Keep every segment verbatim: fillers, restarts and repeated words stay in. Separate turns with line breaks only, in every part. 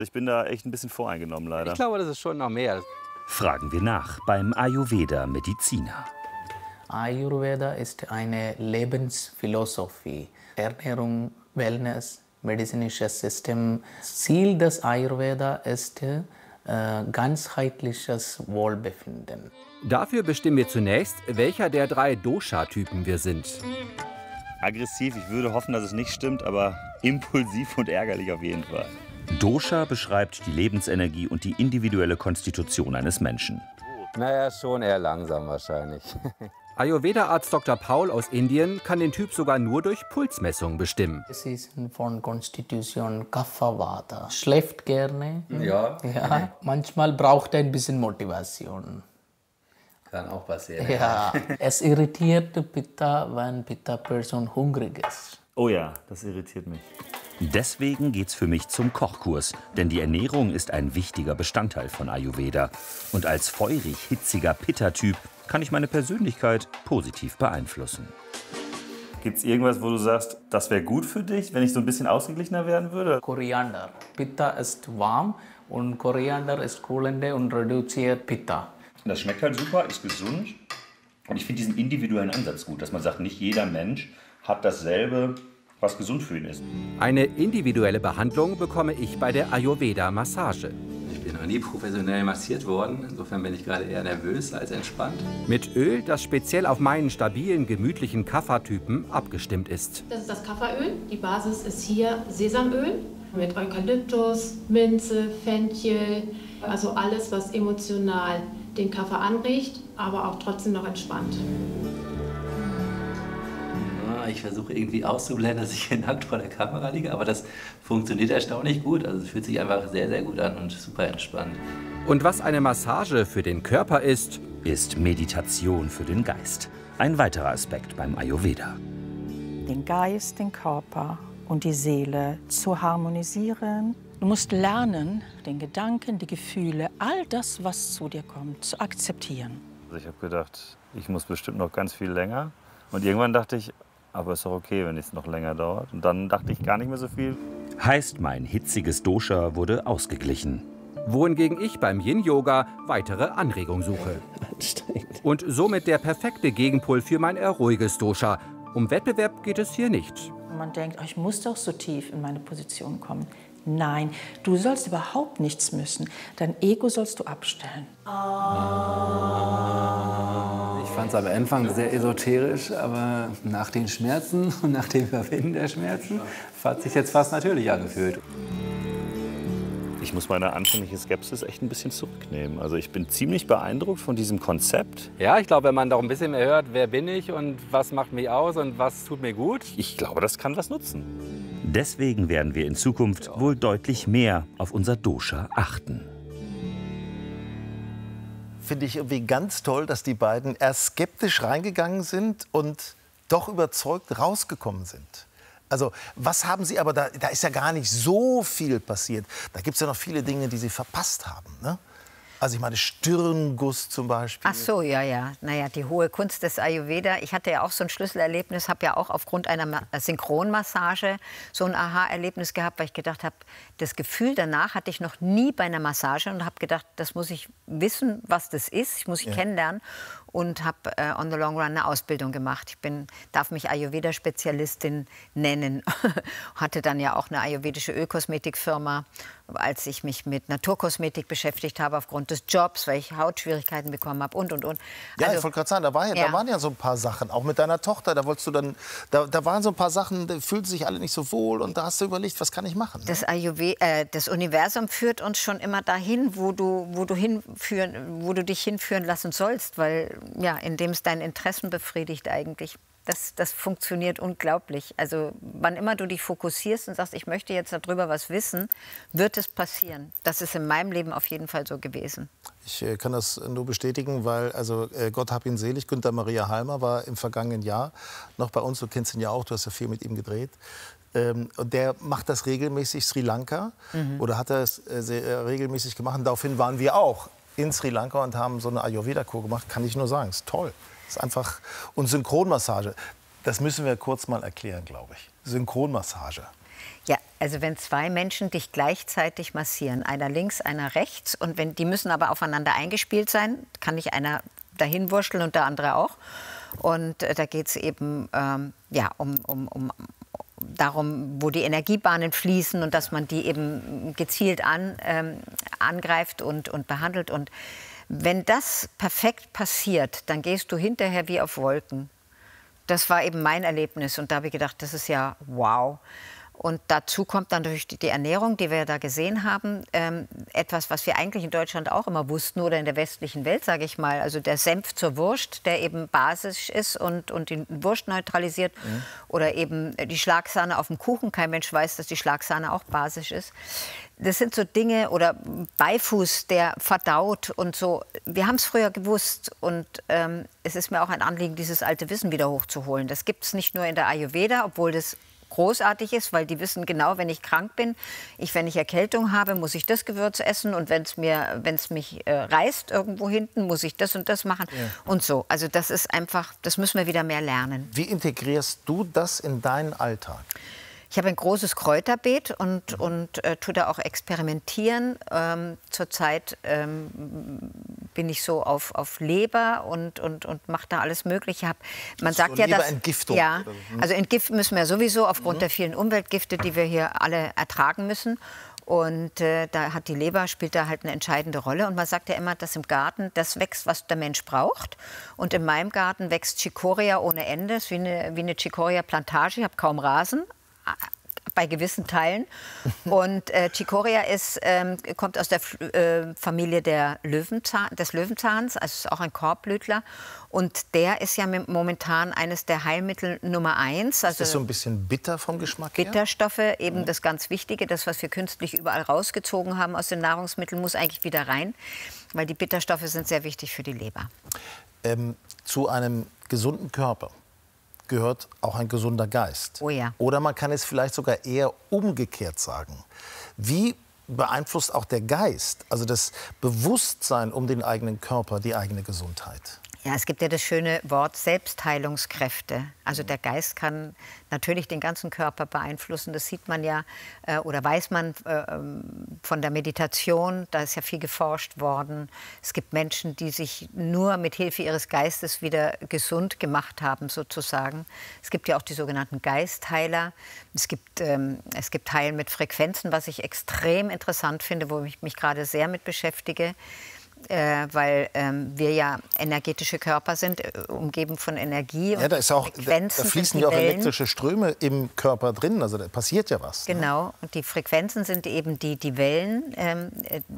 Ich bin da echt ein bisschen voreingenommen, leider.
Ich glaube, das ist schon noch mehr.
Fragen wir nach beim Ayurveda-Mediziner.
Ayurveda ist eine Lebensphilosophie. Ernährung, Wellness, medizinisches System. Ziel des Ayurveda ist äh, ganzheitliches Wohlbefinden.
Dafür bestimmen wir zunächst, welcher der drei Dosha-Typen wir sind.
Aggressiv, ich würde hoffen, dass es nicht stimmt, aber impulsiv und ärgerlich auf jeden Fall.
Dosha beschreibt die Lebensenergie und die individuelle Konstitution eines Menschen.
Naja, schon eher langsam wahrscheinlich.
Ayurveda-Arzt Doktor Paul aus Indien kann den Typ sogar nur durch Pulsmessungen bestimmen.
Es ist von Konstitution Kapha Vata. Schläft gerne.
Ja.
Ja. Manchmal braucht er ein bisschen Motivation.
Kann auch passieren.
Ja. Es irritiert Pitta, wenn Pitta-Person hungrig ist.
Oh ja, das irritiert mich.
Deswegen geht's für mich zum Kochkurs, denn die Ernährung ist ein wichtiger Bestandteil von Ayurveda. Und als feurig, hitziger Pitta-Typ kann ich meine Persönlichkeit positiv beeinflussen.
Gibt es irgendwas, wo du sagst, das wäre gut für dich, wenn ich so ein bisschen ausgeglichener werden würde?
Koriander. Pitta ist warm und Koriander ist kühlende und reduziert Pitta.
Das schmeckt halt super, ist gesund. Und ich finde diesen individuellen Ansatz gut, dass man sagt, nicht jeder Mensch hat dasselbe, was gesund für ihn ist.
Eine individuelle Behandlung bekomme ich bei der Ayurveda-Massage.
Ich bin noch nie professionell massiert worden. Insofern bin ich gerade eher nervös als entspannt.
Mit Öl, das speziell auf meinen stabilen, gemütlichen Kapha-Typen abgestimmt ist.
Das ist das Kapha-Öl. Die Basis ist hier Sesamöl mit Eukalyptus, Minze, Fenchel. Also alles, was emotional den Kapha anregt, aber auch trotzdem noch entspannt.
Ich versuche irgendwie auszublenden, dass ich hier nackt vor der Kamera liege, aber das funktioniert erstaunlich gut. Also es fühlt sich einfach sehr, sehr gut an und super entspannt.
Und was eine Massage für den Körper ist,
Ist Meditation für den Geist. Ein weiterer Aspekt beim Ayurveda.
Den Geist, den Körper und die Seele zu harmonisieren. Du musst lernen, den Gedanken, die Gefühle, all das, was zu dir kommt, zu akzeptieren.
Also ich habe gedacht, ich muss bestimmt noch ganz viel länger. Und irgendwann dachte ich, aber ist doch okay, wenn es noch länger dauert. Und dann dachte ich gar nicht mehr so viel.
Heißt, mein hitziges Dosha wurde ausgeglichen.
wohingegen ich beim Yin-Yoga weitere Anregung suche.
Anstrengend.
Und somit der perfekte Gegenpol für mein eher ruhiges Dosha. Um Wettbewerb geht es hier nicht.
Und man denkt, oh, ich muss doch so tief in meine Position kommen. Nein, du sollst überhaupt nichts müssen. Dein Ego sollst du abstellen.
Ich fand es am Anfang sehr esoterisch, aber nach den Schmerzen und nach dem Überwinden der Schmerzen hat sich jetzt fast natürlich angefühlt.
Ich muss meine anfängliche Skepsis echt ein bisschen zurücknehmen. Also ich bin ziemlich beeindruckt von diesem Konzept.
Ja, ich glaube, wenn man da ein bisschen mehr hört, wer bin ich und was macht mich aus und was tut mir gut.
Ich glaube, das kann was nutzen.
Deswegen werden wir in Zukunft wohl deutlich mehr auf unser Dosha achten.
Finde ich irgendwie ganz toll, dass die beiden erst skeptisch reingegangen sind und doch überzeugt rausgekommen sind. Also was haben Sie aber, da, da ist ja gar nicht so viel passiert. Da gibt es ja noch viele Dinge, die Sie verpasst haben, ne? Also ich meine Stirnguss zum Beispiel.
Ach so, ja, ja. Naja, die hohe Kunst des Ayurveda. Ich hatte ja auch so ein Schlüsselerlebnis, habe ja auch aufgrund einer Ma- Synchronmassage so ein Aha-Erlebnis gehabt, weil ich gedacht habe, das Gefühl danach hatte ich noch nie bei einer Massage und habe gedacht, das muss ich wissen, was das ist, ich muss ich
Ja.
kennenlernen und habe äh, on the long run eine Ausbildung gemacht. Ich bin, darf mich Ayurveda-Spezialistin nennen. Hatte dann ja auch eine ayurvedische Ölkosmetikfirma, als ich mich mit Naturkosmetik beschäftigt habe aufgrund des Jobs, weil ich Hautschwierigkeiten bekommen habe und, und, und.
Ja,
Also,
ich wollte gerade sagen, da, war ja,
ja.
da waren ja so ein paar Sachen, auch mit deiner Tochter, da wolltest du dann, da, da waren so ein paar Sachen, da fühlten sich alle nicht so wohl und da hast du überlegt, was kann ich machen?
Das, Ayurve äh, das Universum führt uns schon immer dahin, wo du, wo, du hinführen, wo du dich hinführen lassen sollst, weil ja, indem es deine Interessen befriedigt eigentlich. Das, das funktioniert unglaublich. Also wann immer du dich fokussierst und sagst, ich möchte jetzt darüber was wissen, wird es passieren. Das ist in meinem Leben auf jeden Fall so gewesen.
Ich äh, kann das nur bestätigen, weil also äh, Gott hab ihn selig, Günther Maria Halmer war im vergangenen Jahr noch bei uns, du kennst ihn ja auch, du hast ja viel mit ihm gedreht. Ähm, und der macht das regelmäßig, Sri Lanka,
Mhm.
oder hat er es äh, sehr, äh, regelmäßig gemacht. Und daraufhin waren wir auch in Sri Lanka und haben so eine Ayurveda-Kur gemacht, kann ich nur sagen, ist toll. Ist einfach, und Synchronmassage, das müssen wir kurz mal erklären, glaube ich. Synchronmassage.
Ja, Also wenn zwei Menschen dich gleichzeitig massieren, einer links, einer rechts, und wenn die müssen aber aufeinander eingespielt sein, kann nicht einer dahin wurschteln und der andere auch. Und äh, da geht es eben ähm, ja, um, um, um darum, wo die Energiebahnen fließen und dass man die eben gezielt an, ähm, angreift und, und behandelt. Und wenn das perfekt passiert, dann gehst du hinterher wie auf Wolken. Das war eben mein Erlebnis und da habe ich gedacht, das ist ja wow. Und dazu kommt dann durch die Ernährung, die wir da gesehen haben, ähm, etwas, was wir eigentlich in Deutschland auch immer wussten oder in der westlichen Welt, sage ich mal. Also der Senf zur Wurst, der eben basisch ist und, und die Wurst neutralisiert. Mhm. Oder eben die Schlagsahne auf dem Kuchen. Kein Mensch weiß, dass die Schlagsahne auch basisch ist. Das sind so Dinge, oder Beifuß, der verdaut und so. Wir haben es früher gewusst und ähm, es ist mir auch ein Anliegen, dieses alte Wissen wieder hochzuholen. Das gibt es nicht nur in der Ayurveda, obwohl das großartig ist, weil die wissen genau, wenn ich krank bin, ich, wenn ich Erkältung habe, muss ich das Gewürz essen und wenn es mir, wenn es mich äh, reißt irgendwo hinten, muss ich das und das machen ja. und so. Also das ist einfach, das müssen wir wieder mehr lernen.
Wie integrierst du das in deinen Alltag?
Ich habe ein großes Kräuterbeet und, und äh, tue da auch experimentieren. Ähm, zurzeit ähm, bin ich so auf, auf Leber und, und, und mache da alles Mögliche. Hab, man sagt so ja, dass,
Entgiftung.
Ja, also entgiften müssen wir sowieso aufgrund mhm. der vielen Umweltgifte, die wir hier alle ertragen müssen. Und äh, da hat die Leber, spielt da halt eine entscheidende Rolle. Und man sagt ja immer, dass im Garten das wächst, was der Mensch braucht. Und in meinem Garten wächst Chicoria ohne Ende. Das ist wie eine, wie eine Chicoria-Plantage. Ich habe kaum Rasen. Bei gewissen Teilen. Und äh, Chicoria ist, ähm, kommt aus der äh, Familie der Löwenzahn, des Löwenzahns, also ist auch ein Korbblütler. Und der ist ja momentan eines der Heilmittel Nummer eins. Also
ist das so ein bisschen bitter vom Geschmack her?
Bitterstoffe, eben mhm. das ganz Wichtige, das, was wir künstlich überall rausgezogen haben aus den Nahrungsmitteln, muss eigentlich wieder rein, weil die Bitterstoffe sind sehr wichtig für die Leber.
Ähm, zu einem gesunden Körper gehört auch ein gesunder Geist.
Oh ja.
Oder man kann es vielleicht sogar eher umgekehrt sagen. Wie beeinflusst auch der Geist, also das Bewusstsein um den eigenen Körper, die eigene Gesundheit?
Ja, es gibt ja das schöne Wort Selbstheilungskräfte. Also der Geist kann natürlich den ganzen Körper beeinflussen. Das sieht man ja äh, oder weiß man äh, von der Meditation. Da ist ja viel geforscht worden. Es gibt Menschen, die sich nur mit Hilfe ihres Geistes wieder gesund gemacht haben, sozusagen. Es gibt ja auch die sogenannten Geistheiler. Es gibt, ähm, es gibt Heilen mit Frequenzen, was ich extrem interessant finde, wo ich mich gerade sehr mit beschäftige. Äh, weil ähm, wir ja energetische Körper sind, äh, umgeben von Energie und
ja, da ist auch,
Frequenzen.
Da fließen ja auch
Wellen.
elektrische Ströme im Körper drin, also da passiert ja was.
Genau,
ne?
Und die Frequenzen sind eben die, die Wellen, ähm,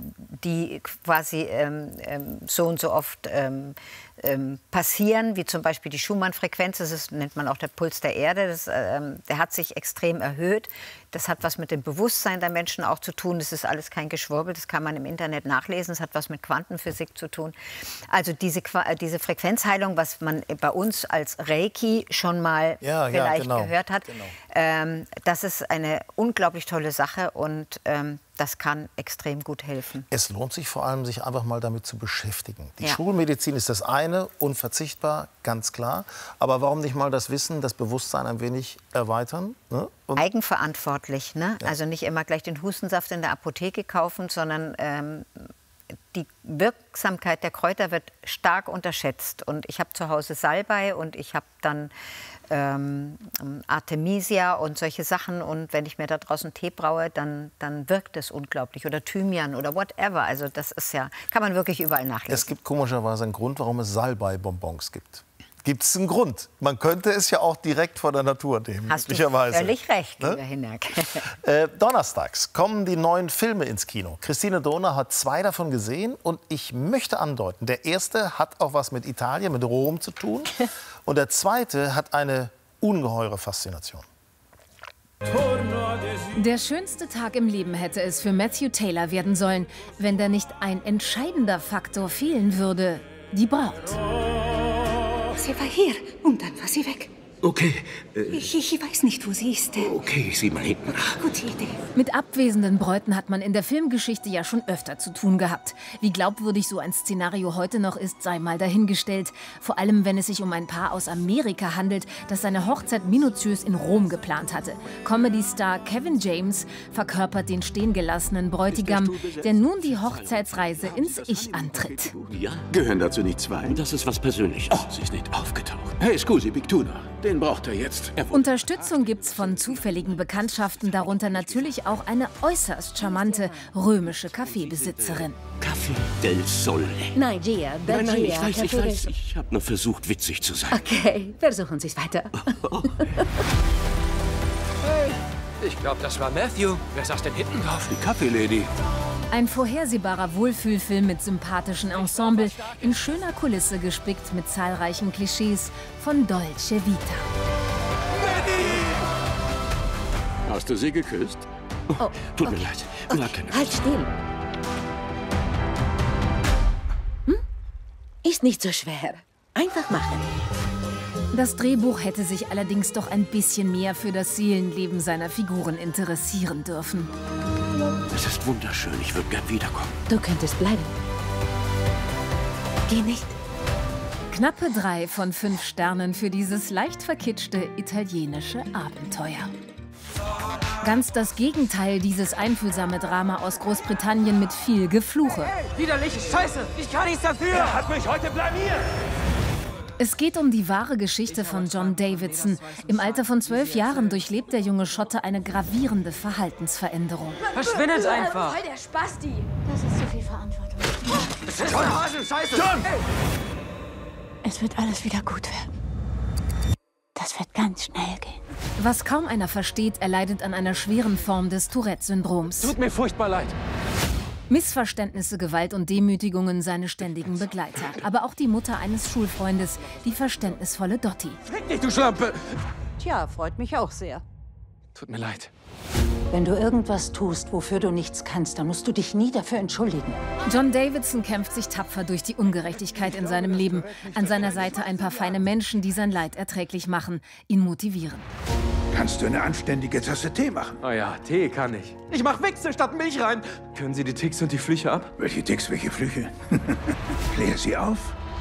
die quasi ähm, ähm, so und so oft ähm, ähm, passieren, wie zum Beispiel die Schumann-Frequenz, das ist, nennt man auch der Puls der Erde, das, ähm, der hat sich extrem erhöht. Das hat was mit dem Bewusstsein der Menschen auch zu tun, das ist alles kein Geschwurbel, das kann man im Internet nachlesen, das hat was mit Quantenphysik zu tun. Also diese, diese Frequenzheilung, was man bei uns als Reiki schon mal
ja,
vielleicht
ja, genau.
gehört hat, genau. ähm, das ist eine unglaublich tolle Sache und ähm, das kann extrem gut helfen.
Es lohnt sich vor allem, sich einfach mal damit zu beschäftigen. Die
ja.
Schulmedizin ist das eine, unverzichtbar, ganz klar. Aber warum nicht mal das Wissen, das Bewusstsein ein wenig erweitern? Ne? Und
eigenverantwortlich, ne?
Ja.
Also nicht immer gleich den Hustensaft in der Apotheke kaufen, sondern ähm, die Wirksamkeit der Kräuter wird stark unterschätzt. Und ich habe zu Hause Salbei und ich habe dann ähm, Artemisia und solche Sachen. Und wenn ich mir da draußen Tee braue, dann, dann wirkt es unglaublich. Oder Thymian oder whatever. Also das ist ja, kann man wirklich überall nachlesen.
Es gibt komischerweise einen Grund, warum es Salbei-Bonbons gibt. Gibt es einen Grund? Man könnte es ja auch direkt von der Natur nehmen.
Hast du völlig recht,
ne?
lieber Hinak.
äh, donnerstags kommen die neuen Filme ins Kino. Christine Dohner hat zwei davon gesehen und ich möchte andeuten, der erste hat auch was mit Italien, mit Rom zu tun und der zweite hat eine ungeheure Faszination.
Der schönste Tag im Leben hätte es für Matthew Taylor werden sollen, wenn da nicht ein entscheidender Faktor fehlen würde: die Braut.
Sie war hier und dann war sie weg. Okay. Äh,
ich, ich weiß nicht, wo sie ist.
Okay, ich sieh mal hinten nach.
Gute Idee.
Mit abwesenden Bräuten hat man in der Filmgeschichte ja schon öfter zu tun gehabt. Wie glaubwürdig so ein Szenario heute noch ist, sei mal dahingestellt. Vor allem, wenn es sich um ein Paar aus Amerika handelt, das seine Hochzeit minutiös in Rom geplant hatte. Comedy-Star Kevin James verkörpert den stehengelassenen Bräutigam, der nun die Hochzeitsreise ins Ich antritt.
Ja, gehören dazu nicht zwei? Das ist was Persönliches. Oh, sie ist nicht aufgetaucht. Hey, scusi, Big Tuna. Den braucht er jetzt. Er
Unterstützung gibt's von zufälligen Bekanntschaften, darunter natürlich auch eine äußerst charmante römische Kaffeebesitzerin.
Café del Sole.
Nein, Gia,
Nein, nein, ich weiß, ich
Café
weiß. Ich habe nur versucht, witzig zu sein.
Okay, versuchen Sie es weiter.
Hey, ich glaube, das war Matthew. Wer saß denn hinten drauf?
Die Kaffeelady.
Ein vorhersehbarer Wohlfühlfilm mit sympathischen Ensemble, in schöner Kulisse gespickt mit zahlreichen Klischees von Dolce Vita.
Hast du sie geküsst?
Oh,
Tut
okay.
mir leid.
Okay.
War keine
Halt still. Hm? Ist nicht so schwer. Einfach machen.
Das Drehbuch hätte sich allerdings doch ein bisschen mehr für das Seelenleben seiner Figuren interessieren dürfen.
Es ist wunderschön. Ich würde gern wiederkommen.
Du könntest bleiben. Geh nicht.
Knappe drei von fünf Sternen für dieses leicht verkitschte italienische Abenteuer. Ganz das Gegenteil dieses einfühlsame Drama aus Großbritannien mit viel Gefluche.
Hey, widerlich, scheiße, ich kann nichts dafür. Er hat mich heute blamiert.
Es geht um die wahre Geschichte von John Davidson. Im Alter von zwölf Jahren durchlebt der junge Schotte eine gravierende Verhaltensveränderung.
Verschwindet einfach.
Voll der Spasti. Das ist zu viel Verantwortung.
Das ist John Hasen, scheiße. John!
Es wird alles wieder gut werden. Das wird ganz schnell gehen.
Was kaum einer versteht, er leidet an einer schweren Form des Tourette-Syndroms.
Tut mir furchtbar leid.
Missverständnisse, Gewalt und Demütigungen seine ständigen Begleiter. Aber auch die Mutter eines Schulfreundes, die verständnisvolle Dottie.
Fick dich, du Schlampe!
Tja, freut mich auch sehr.
Tut mir leid.
Wenn du irgendwas tust, wofür du nichts kannst, dann musst du dich nie dafür entschuldigen.
John Davidson kämpft sich tapfer durch die Ungerechtigkeit in seinem Leben. An seiner Seite ein paar feine Menschen, die sein Leid erträglich machen, ihn motivieren.
Kannst du eine anständige Tasse Tee machen?
Oh ja, Tee kann ich. Ich mach Wichse statt Milch rein. Können Sie die Ticks und die Flüche ab?
Welche Ticks, welche Flüche? Klär sie auf.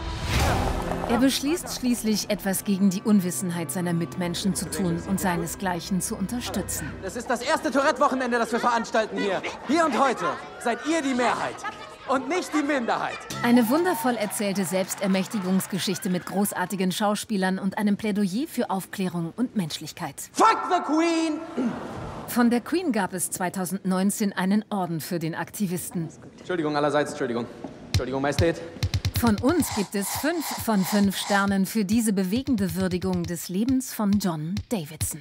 Er beschließt schließlich, etwas gegen die Unwissenheit seiner Mitmenschen zu tun und seinesgleichen zu unterstützen.
Das ist das erste Tourette-Wochenende, das wir veranstalten hier. Hier und heute seid ihr die Mehrheit und nicht die Minderheit.
Eine wundervoll erzählte Selbstermächtigungsgeschichte mit großartigen Schauspielern und einem Plädoyer für Aufklärung und Menschlichkeit.
Fuck the Queen!
Von der Queen gab es zweitausendneunzehn einen Orden für den Aktivisten.
Entschuldigung allerseits, Entschuldigung. Entschuldigung, Majestät.
Von uns gibt es fünf von fünf Sternen für diese bewegende Würdigung des Lebens von John Davidson.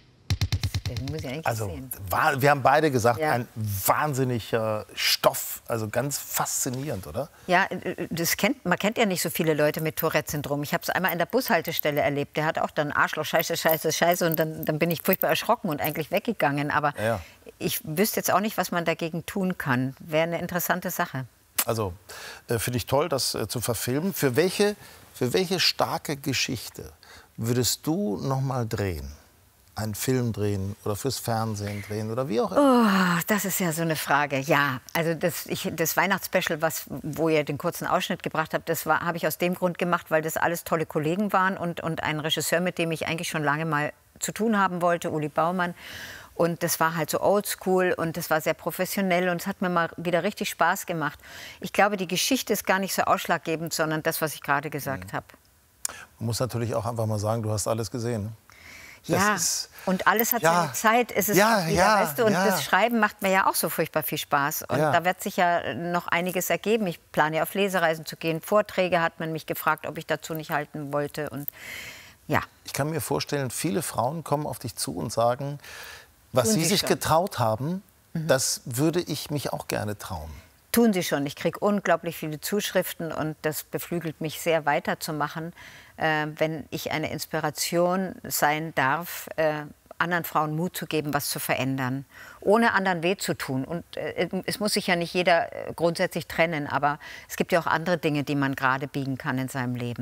Also, war, wir haben beide gesagt,
Ja.
ein wahnsinniger Stoff, also ganz faszinierend, oder?
Ja, das kennt, man kennt ja nicht so viele Leute mit Tourette-Syndrom. Ich habe es einmal in der Bushaltestelle erlebt. Der hat auch dann Arschloch, Scheiße, Scheiße, Scheiße. Und dann, dann bin ich furchtbar erschrocken und eigentlich weggegangen. Aber
Ja.
ich wüsste jetzt auch nicht, was man dagegen tun kann. Wäre eine interessante Sache.
Also, äh, finde ich toll, das äh, zu verfilmen. Für welche, für welche starke Geschichte würdest du noch mal drehen? Einen Film drehen oder fürs Fernsehen drehen oder wie auch immer?
Oh, das ist ja so eine Frage. Ja, also das, ich, das Weihnachtsspecial, was, wo ihr den kurzen Ausschnitt gebracht habt, das habe ich aus dem Grund gemacht, weil das alles tolle Kollegen waren und, und ein Regisseur, mit dem ich eigentlich schon lange mal zu tun haben wollte, Uli Baumann. Und das war halt so oldschool und das war sehr professionell und es hat mir mal wieder richtig Spaß gemacht. Ich glaube, die Geschichte ist gar nicht so ausschlaggebend, sondern das, was ich gerade gesagt mhm. habe.
Man muss natürlich auch einfach mal sagen, du hast alles gesehen. Ne?
Ja,
ist,
und alles hat
ja,
seine Zeit. Es ist
ja,
wieder,
ja,
weißt du, und
ja.
das Schreiben macht mir ja auch so furchtbar viel Spaß. Und
Ja.
da wird sich ja noch einiges ergeben. Ich plane ja auf Lesereisen zu gehen. Vorträge hat man mich gefragt, ob ich dazu nicht halten wollte. Und ja.
Ich kann mir vorstellen, viele Frauen kommen auf dich zu und sagen, was
Tun
sie
sie
sich
schon.
getraut haben, das würde ich mich auch gerne trauen.
Tun sie schon. Ich kriege unglaublich viele Zuschriften und das beflügelt mich sehr, weiterzumachen, äh, wenn ich eine Inspiration sein darf, äh, anderen Frauen Mut zu geben, was zu verändern, ohne anderen weh zu tun. Und äh, es muss sich ja nicht jeder äh, grundsätzlich trennen, aber es gibt ja auch andere Dinge, die man gerade biegen kann in seinem Leben. Ne?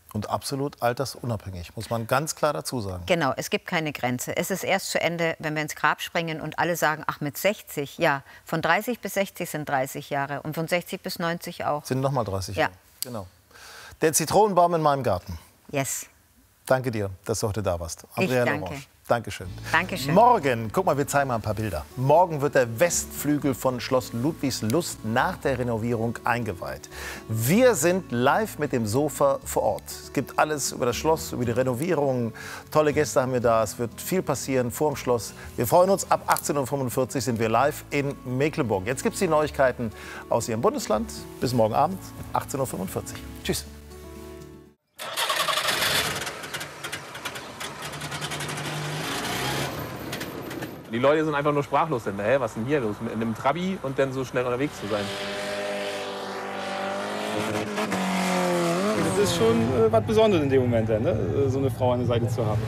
Und absolut altersunabhängig, muss man ganz klar dazu sagen.
Genau, es gibt keine Grenze. Es ist erst zu Ende, wenn wir ins Grab springen und alle sagen, ach, mit sechzig, ja, von dreißig bis sechzig sind dreißig Jahre und von sechzig bis neunzig auch.
Sind noch mal dreißig
ja.
Jahre. Genau. Der Zitronenbaum in meinem Garten.
Yes.
Danke dir, dass du heute da warst. Andrea
Ich danke.
Orange. Dankeschön.
Dankeschön.
Morgen, guck mal, wir zeigen mal ein paar Bilder. Morgen wird der Westflügel von Schloss Ludwigslust nach der Renovierung eingeweiht. Wir sind live mit dem Sofa vor Ort. Es gibt alles über das Schloss, über die Renovierung. Tolle Gäste haben wir da. Es wird viel passieren vor dem Schloss. Wir freuen uns. Ab achtzehn Uhr fünfundvierzig sind wir live in Mecklenburg. Jetzt gibt es die Neuigkeiten aus Ihrem Bundesland. Bis morgen Abend, achtzehn Uhr fünfundvierzig. Tschüss.
Die Leute sind einfach nur sprachlos. Denn, hä, was ist denn hier los? Mit einem Trabi und dann so schnell unterwegs zu sein.
Das ist schon äh, was Besonderes in dem Moment, ne? So eine Frau an der Seite zu haben.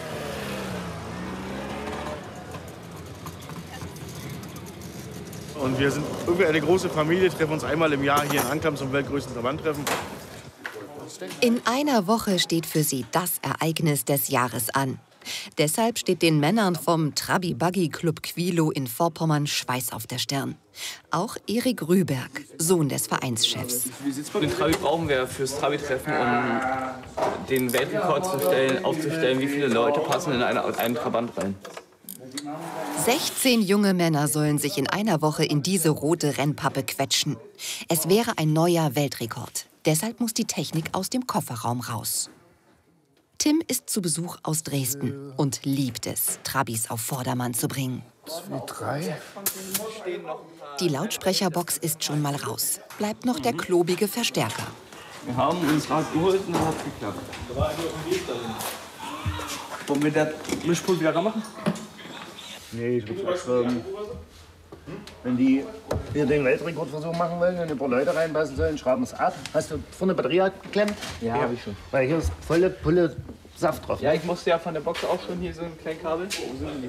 Und wir sind irgendwie eine große Familie, treffen uns einmal im Jahr hier in Anklam zum weltgrößten Trabantreffen.
In einer Woche steht für sie das Ereignis des Jahres an. Deshalb steht den Männern vom Trabi-Buggy-Club Quilo in Vorpommern Schweiß auf der Stirn. Auch Erik Rüberg, Sohn des Vereinschefs.
Den Trabi brauchen wir fürs Trabi-Treffen, um den Weltrekord zu stellen, aufzustellen, wie viele Leute passen in eine, einen Trabant rein.
sechzehn junge Männer sollen sich in einer Woche in diese rote Rennpappe quetschen. Es wäre ein neuer Weltrekord. Deshalb muss die Technik aus dem Kofferraum raus. Tim ist zu Besuch aus Dresden und liebt es, Trabis auf Vordermann zu bringen.
Zwei, drei.
Die Lautsprecherbox ist schon mal raus. Bleibt noch der klobige Verstärker.
Wir haben uns Rad geholt und dann hat es geklappt. Wollen wir das Mischpult wieder machen?
Nee, ich würde vorschreiben, wenn die hier den Weltrekordversuch machen wollen und ein paar Leute reinpassen sollen, schreiben es ab. Hast du vorne Batterie geklemmt?
Ja, habe ich schon.
Weil hier ist volle Pulle Saft drauf.
Ja, ich musste ja von der Box auch schon hier so ein kleines Kabel. Wo sind die?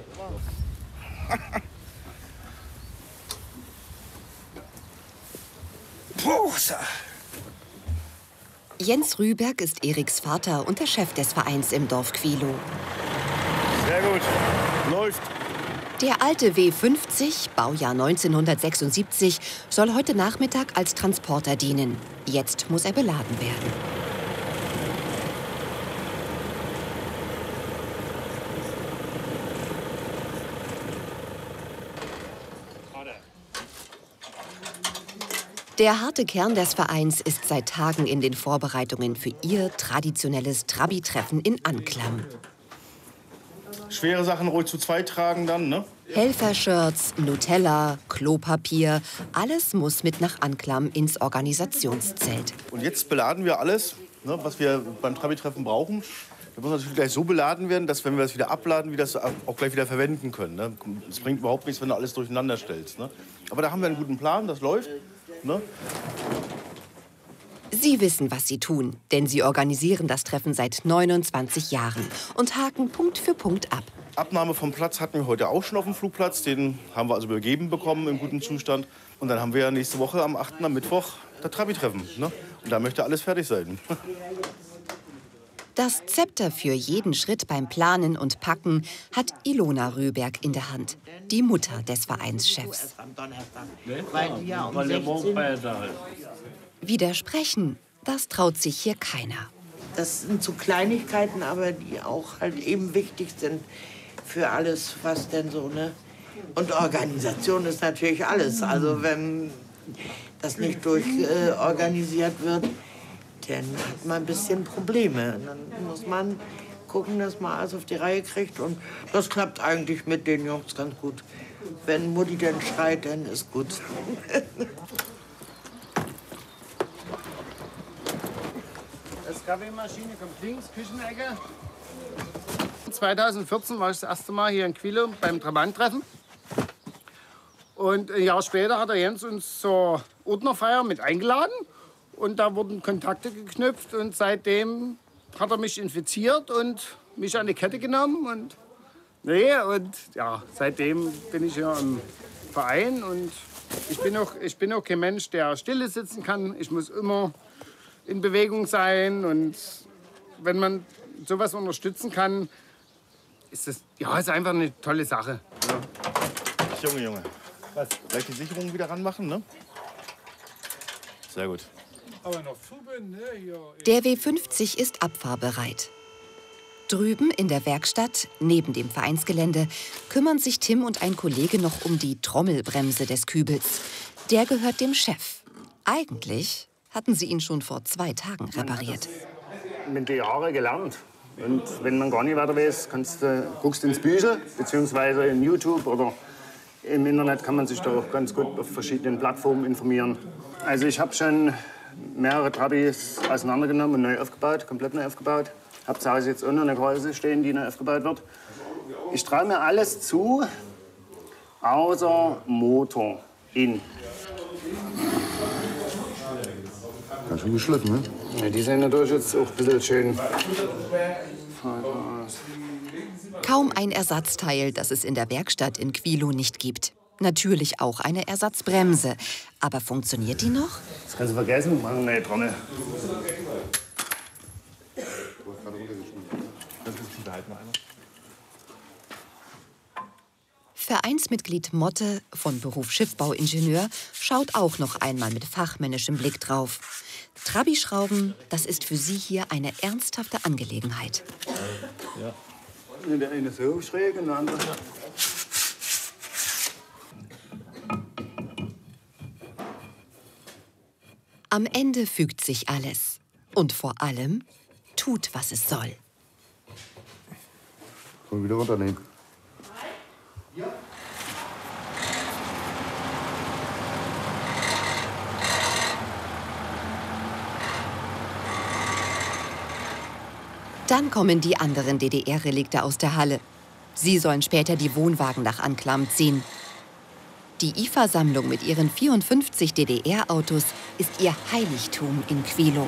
Jens Rüberg ist Eriks Vater und der Chef des Vereins im Dorf Quilo.
Sehr gut, läuft.
Der alte W fünfzig, Baujahr neunzehnhundertsechsundsiebzig, soll heute Nachmittag als Transporter dienen. Jetzt muss er beladen werden. Der harte Kern des Vereins ist seit Tagen in den Vorbereitungen für ihr traditionelles Trabi-Treffen in Anklam.
Schwere Sachen ruhig zu zweit tragen dann, ne?
Helfershirts, Nutella, Klopapier, alles muss mit nach Anklam ins Organisationszelt.
Und jetzt beladen wir alles, ne, was wir beim Trabi-Treffen brauchen. Das muss natürlich gleich so beladen werden, dass, wenn wir das wieder abladen, wir das auch gleich wieder verwenden können. Ne? Es bringt überhaupt nichts, wenn du alles durcheinander stellst. Ne? Aber da haben wir einen guten Plan, das läuft. Ne?
Sie wissen, was sie tun, denn sie organisieren das Treffen seit neunundzwanzig Jahren und haken Punkt für Punkt ab.
Abnahme vom Platz hatten wir heute auch schon auf dem Flugplatz. Den haben wir also übergeben bekommen im guten Zustand. Und dann haben wir ja nächste Woche am achten am Mittwoch das Trabi-Treffen. Ne? Und da möchte alles fertig sein.
Das Zepter für jeden Schritt beim Planen und Packen hat Ilona Rüberg in der Hand, die Mutter des Vereinschefs. Widersprechen, das traut sich hier keiner.
Das sind so Kleinigkeiten, aber die auch halt eben wichtig sind für alles, was denn so, ne? Und Organisation ist natürlich alles. Also wenn das nicht durchorganisiert äh, wird, dann hat man ein bisschen Probleme. Dann muss man gucken, dass man alles auf die Reihe kriegt. Und das klappt eigentlich mit den Jungs ganz gut. Wenn Mutti dann schreit, dann ist gut.
Das Kaffeemaschine kommt links, Küchenecke. zweitausendvierzehn war ich das erste Mal hier in Quilo beim Trabant-Treffen. Und ein Jahr später hat der Jens uns zur Ordnerfeier mit eingeladen. Und da wurden Kontakte geknüpft und seitdem hat er mich infiziert und mich an die Kette genommen. Und, nee, und ja, seitdem bin ich hier im Verein und ich bin, auch, ich bin auch kein Mensch, der stille sitzen kann. Ich muss immer in Bewegung sein und wenn man sowas unterstützen kann, ist das ja, ist einfach eine tolle Sache. Ja.
Junge, Junge. Was? Gleich die Sicherung wieder ranmachen, ne? Sehr gut.
Der W fünfzig ist abfahrbereit. Drüben in der Werkstatt, neben dem Vereinsgelände, kümmern sich Tim und ein Kollege noch um die Trommelbremse des Kübels. Der gehört dem Chef. Eigentlich hatten sie ihn schon vor zwei Tagen repariert.
Mit den Jahren gelernt. Und wenn man gar nicht weiter weiß, kannst du, guckst ins Bücher, beziehungsweise in YouTube oder im Internet kann man sich da auch ganz gut auf verschiedenen Plattformen informieren. Also ich habe schon mehrere Trabis auseinandergenommen und neu aufgebaut, komplett neu aufgebaut. Habe zu Hause jetzt auch noch eine Gehäuse stehen, die neu aufgebaut wird. Ich traue mir alles zu, außer Motor in.
Ganz schön geschliffen, ne?
Ja, die sehen natürlich jetzt auch ein bisschen schön.
Kaum ein Ersatzteil, das es in der Werkstatt in Quilo nicht gibt. Natürlich auch eine Ersatzbremse. Aber funktioniert die noch?
Das kannst du vergessen, machen eine neue Trommel.
Vereinsmitglied Motte, von Beruf Schiffbauingenieur, schaut auch noch einmal mit fachmännischem Blick drauf. Trabi-Schrauben, das ist für sie hier eine ernsthafte Angelegenheit.
Ja. Der eine so schräg und der andere.
Am Ende fügt sich alles. Und vor allem tut, was es soll.
Komm wieder runternehmen.
Dann kommen die anderen D D R-Relikte aus der Halle. Sie sollen später die Wohnwagen nach Anklam ziehen. Die I F A-Sammlung mit ihren vierundfünfzig D D R-Autos ist ihr Heiligtum in Quilo.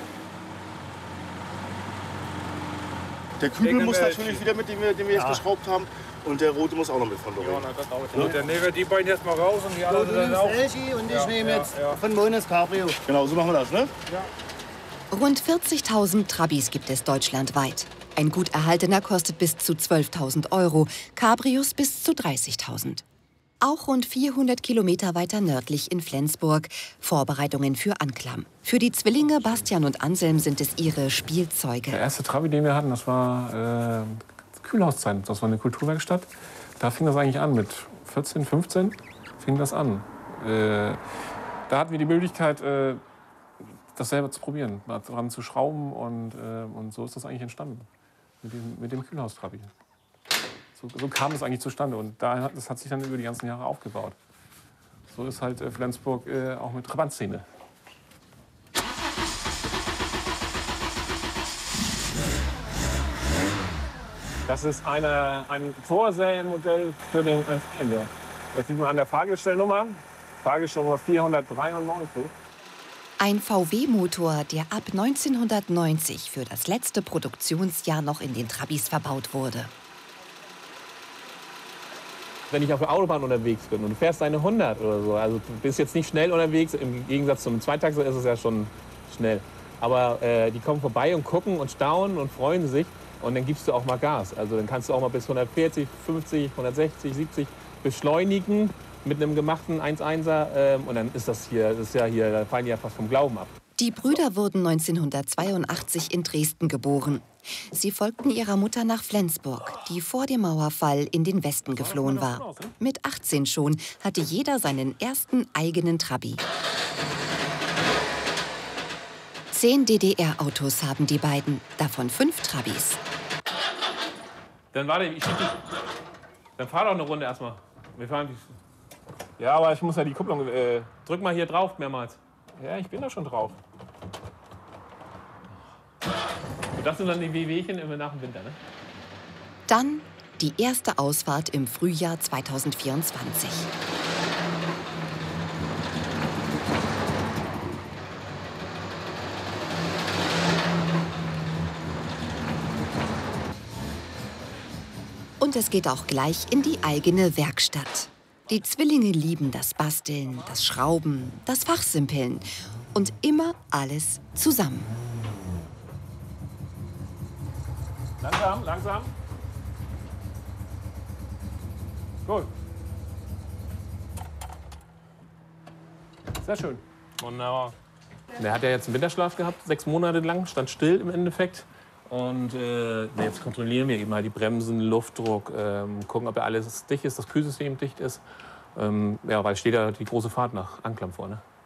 Der Kübel muss natürlich wieder mit, den wir, den wir jetzt ja. geschraubt haben. Und der rote muss auch noch mit von der
Ja, na, das dauert. Ja. Dann nehmen wir die beiden jetzt mal raus und die anderen dann auch.
Elchi und ich
ja,
nehme
ja,
jetzt
ja.
von Mones Cabrio.
Genau, so machen wir das, ne?
Ja.
Rund vierzigtausend Trabis gibt es deutschlandweit. Ein gut erhaltener kostet bis zu zwölftausend Euro, Cabrios bis zu dreißigtausend. Auch rund vierhundert Kilometer weiter nördlich in Flensburg Vorbereitungen für Anklam. Für die Zwillinge Bastian und Anselm sind es ihre Spielzeuge.
Der erste Trabi, den wir hatten, das war äh, Kühlhauszeit. Das war eine Kulturwerkstatt. Da fing das eigentlich an. Mit vierzehn, fünfzehn fing das an. Äh, da hatten wir die Möglichkeit, äh, das selber zu probieren, mal dran zu schrauben. Und, äh, und so ist das eigentlich entstanden. Mit dem, mit dem Kühlhaustrabi. So, so kam es eigentlich zustande. Und da hat, das hat sich dann über die ganzen Jahre aufgebaut. So ist halt äh, Flensburg äh, auch mit Trabantszene. Das ist eine, ein Vorserienmodell für den Kinder. Das sieht man an der Fahrgestellnummer. Fahrgestellnummer vierhundertdreiundneunzig.
Ein V W-Motor, der ab neunzehnhundertneunzig für das letzte Produktionsjahr noch in den Trabis verbaut wurde.
Wenn ich auf der Autobahn unterwegs bin und du fährst eine hundert oder so, also du bist jetzt nicht schnell unterwegs, im Gegensatz zum Zweitakter ist es ja schon schnell. Aber äh, die kommen vorbei und gucken und staunen und freuen sich und dann gibst du auch mal Gas. Also dann kannst du auch mal bis hundertvierzig, fünfzig, hundertsechzig, siebzig beschleunigen mit einem gemachten eins Komma einser ähm, und dann ist das hier, das ist ja hier, da fallen die ja fast vom Glauben ab.
Die Brüder wurden neunzehnhundertzweiundachtzig in Dresden geboren. Sie folgten ihrer Mutter nach Flensburg, die vor dem Mauerfall in den Westen geflohen war. Mit achtzehn schon hatte jeder seinen ersten eigenen Trabi. Zehn D D R-Autos haben die beiden, davon fünf Trabis.
Dann warte, ich schick dich. Dann fahr doch eine Runde erstmal. Wir fahren die. Ja, aber ich muss ja die Kupplung. Äh, drück mal hier drauf mehrmals. Ja, ich bin da schon drauf. Und das sind dann die Wehwehchen immer nach dem Winter, ne?
Dann die erste Ausfahrt im Frühjahr zweitausendvierundzwanzig. Und es geht auch gleich in die eigene Werkstatt. Die Zwillinge lieben das Basteln, das Schrauben, das Fachsimpeln und immer alles zusammen.
Langsam, langsam. Gut. Sehr schön. Wunderbar. Der hat ja jetzt einen Winterschlaf gehabt, sechs Monate lang, stand still im Endeffekt. Und äh, jetzt kontrollieren wir eben mal die Bremsen, Luftdruck, ähm, gucken, ob ja alles dicht ist, das Kühlsystem dicht ist. Ähm, ja, weil steht ja die große Fahrt nach Anklam vor. Ne?